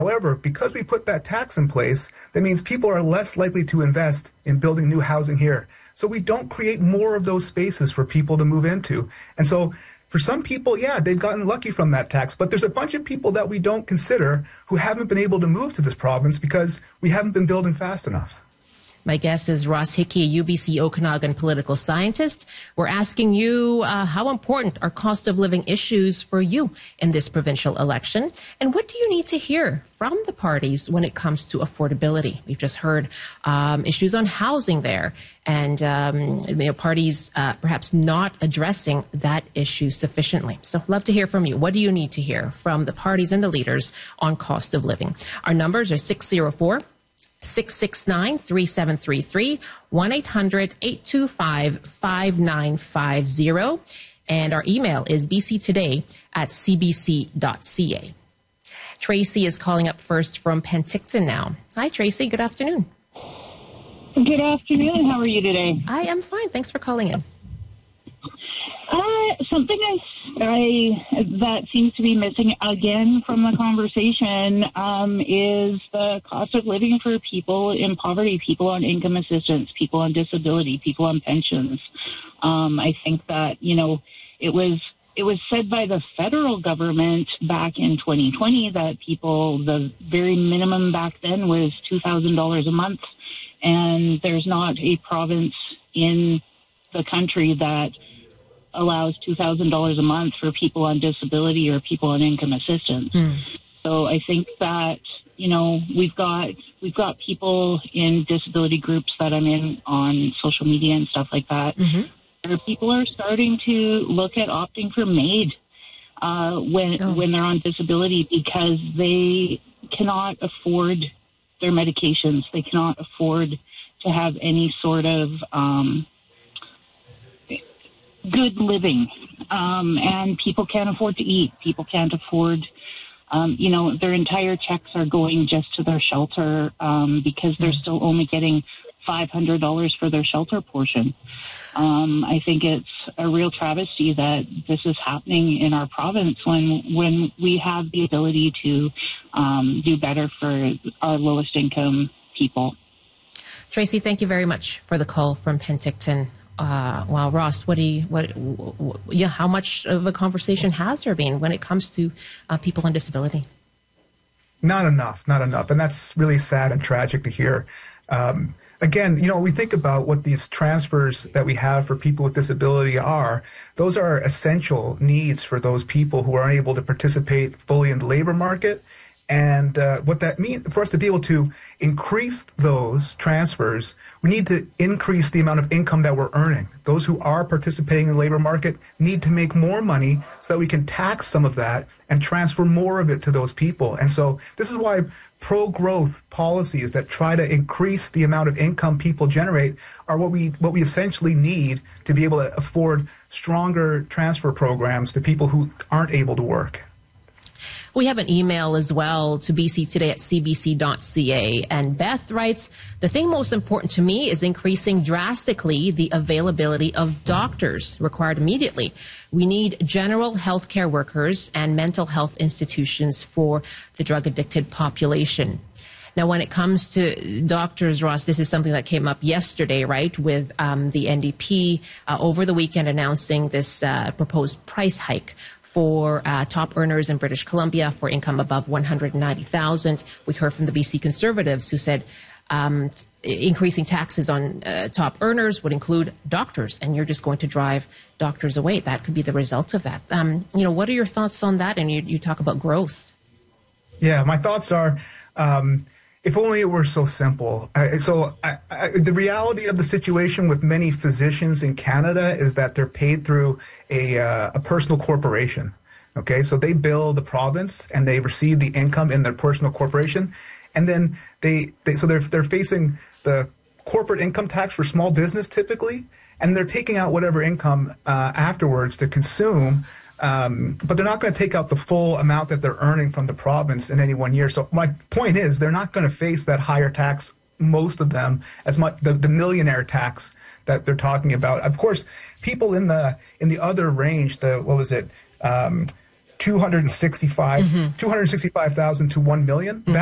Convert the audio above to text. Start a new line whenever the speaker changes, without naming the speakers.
However, because we put that tax in place, that means people are less likely to invest in building new housing here. So we don't create more of those spaces for people to move into. And so for some people, yeah, they've gotten lucky from that tax, but there's a bunch of people that we don't consider who haven't been able to move to this province because we haven't been building fast enough.
My guest is Ross Hickey, a UBC Okanagan political scientist. We're asking you how important are cost of living issues for you in this provincial election? And what do you need to hear from the parties when it comes to affordability? We've just heard issues on housing there and parties perhaps not addressing that issue sufficiently. So love to hear from you. What do you need to hear from the parties and the leaders on cost of living? Our numbers are 604-669-3733, 1-800-825-5950. And our email is bctoday@cbc.ca. Tracy is calling up first from Penticton now. Hi, Tracy. Good afternoon.
Good afternoon. How are you today?
I am fine. Thanks for calling in.
Something that seems to be missing again from the conversation is the cost of living for people in poverty, people on income assistance, people on disability, people on pensions. I think that, it was said by the federal government back in 2020 that the very minimum back then was $2,000 a month, and there's not a province in the country that allows $2,000 a month for people on disability or people on income assistance. So I think that, we've got people in disability groups that I'm in on social media and stuff like that, where people are starting to look at opting for MAID when they're on disability because they cannot afford their medications. They cannot afford to have any sort of good living, and people can't afford to eat. People can't afford, their entire checks are going just to their shelter because they're still only getting $500 for their shelter portion. I think it's a real travesty that this is happening in our province when we have the ability to do better for our lowest income people.
Tracy, thank you very much for the call from Penticton. Wow, Ross, how much of a conversation has there been when it comes to people on disability?
Not enough. And that's really sad and tragic to hear. Again, we think about what these transfers that we have for people with disability are. Those are essential needs for those people who are unable to participate fully in the labor market. And what that means, for us to be able to increase those transfers, we need to increase the amount of income that we're earning. Those who are participating in the labor market need to make more money so that we can tax some of that and transfer more of it to those people. And so this is why pro-growth policies that try to increase the amount of income people generate are what we essentially need to be able to afford stronger transfer programs to people who aren't able to work.
We have an email as well to bctoday@cbc.ca. And Beth writes, the thing most important to me is increasing drastically the availability of doctors required immediately. We need general health care workers and mental health institutions for the drug-addicted population. Now, when it comes to doctors, Ross, this is something that came up yesterday, right, with the NDP over the weekend announcing this proposed price hike for top earners in British Columbia for income above $190,000. We heard from the BC Conservatives who said increasing taxes on top earners would include doctors, and you're just going to drive doctors away. That could be the result of that. What are your thoughts on that? And you talk about growth.
Yeah, my thoughts are, if only it were so simple. The reality of the situation with many physicians in Canada is that they're paid through a personal corporation. Okay, so they bill the province and they receive the income in their personal corporation, and then they're facing the corporate income tax for small business typically, and they're taking out whatever income afterwards to consume. But they're not going to take out the full amount that they're earning from the province in any one year. So my point is they're not going to face that higher tax, most of them, as much the millionaire tax that they're talking about. Of course, people in the other range, 265,000 to 1 million.